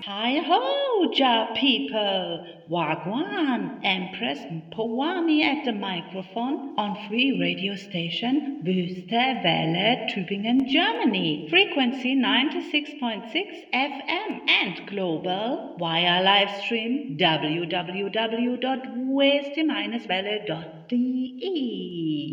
Hi ho, Ja people! Wagwan, Empress Powami at the microphone on free radio station Wüste Welle, Tübingen, Germany. Frequency 96.6 FM and global via live stream www.weste-welle.de.